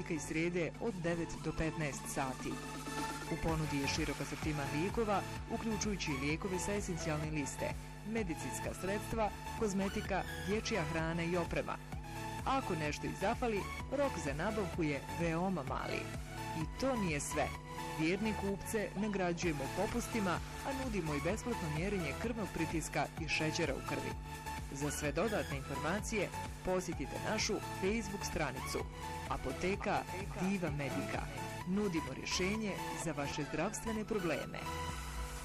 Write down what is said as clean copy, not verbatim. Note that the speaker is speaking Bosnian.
ponedjeljka i srijede od 9 do 15 sati. U ponudi je širok asortiman lijekova, uključujući lijekove sa esencijalne liste, medicinska sredstva, kozmetika, dječja hrana i oprema. A ako nešto i zafali, rok za nabavku je veoma mali. I to nije sve. Vjerne kupce nagrađujemo popustima, a nudimo i besplatno mjerenje krvnog pritiska i šećera u krvi. Za sve dodatne informacije posjetite našu Facebook stranicu Apoteka Diva Medica. Nudimo rješenje za vaše zdravstvene probleme.